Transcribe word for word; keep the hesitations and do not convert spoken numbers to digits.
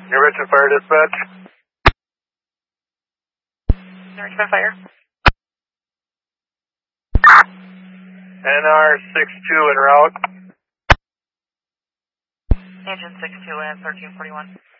New Richmond Fire Dispatch. New Richmond Fire. N R six two en route. Engine six two and thirteen forty-one.